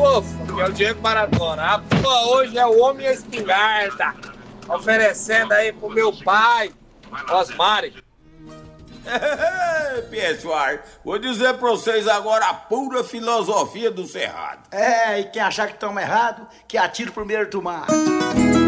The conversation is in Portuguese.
Abufa, que é o Diego Maradona. Abufa hoje é o homem e a espingarda. Oferecendo aí pro meu pai, Osmari. Pessoal, vou dizer pra vocês agora a pura filosofia do Cerrado. E quem achar que toma errado, que atire o primeiro do mar.